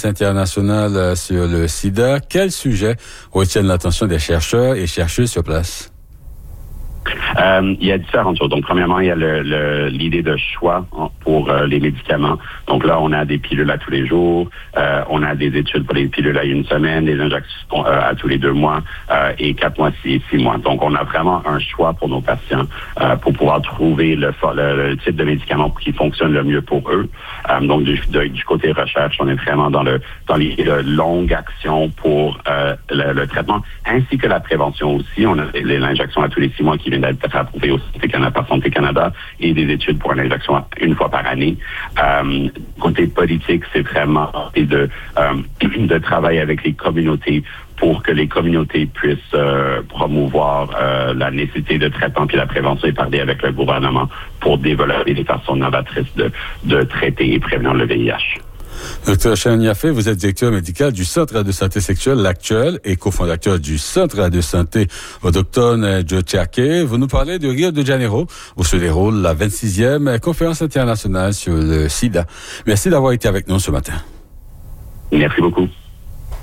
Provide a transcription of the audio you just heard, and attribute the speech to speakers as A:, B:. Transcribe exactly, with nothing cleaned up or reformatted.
A: internationale sur le sida. Quels sujets retiennent l'attention des chercheurs et chercheuses sur place?
B: Euh, il y a différentes choses. Donc, premièrement, il y a le, le, l'idée de choix pour euh, les médicaments. Donc là, on a des pilules à tous les jours, euh, on a des études pour les pilules à une semaine, des injections euh, à tous les deux mois euh, et quatre mois, six, six mois. Donc, on a vraiment un choix pour nos patients euh, pour pouvoir trouver le, le, le type de médicament qui fonctionne le mieux pour eux. Euh, donc, du, de, du côté recherche, on est vraiment dans le dans les de longue action pour euh, le, le traitement, ainsi que la prévention aussi. On a l'injection à tous les six mois qui vient d'être approuvée au Santé Canada, par Santé Canada et des études pour une injection une fois par année. Euh, côté politique, c'est vraiment de, euh, de travailler avec les communautés pour que les communautés puissent euh, promouvoir euh, la nécessité de traitement puis la prévention et parler avec le gouvernement pour développer des façons novatrices de, de traiter et prévenir le V I H.
A: Docteur Shane Yaffe, vous êtes directeur médical du Centre de santé sexuelle L'Actuel et cofondateur du Centre de santé autochtone Tiohtià:ke. Vous nous parlez de Rio de Janeiro où se déroule la vingt-sixième conférence internationale sur le sida. Merci d'avoir été avec nous ce matin.
B: Merci beaucoup.